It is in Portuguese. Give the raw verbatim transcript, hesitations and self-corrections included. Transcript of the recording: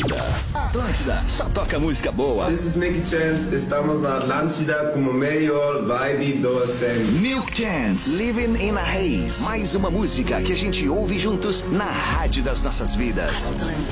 Atlântida. Atlântida, só toca música boa. This is Milk Chance, estamos na Atlântida com o melhor vibe do F M. Milk Chance, Living in a Haze. Mais uma música que a gente ouve juntos na rádio das nossas vidas. Atlântida.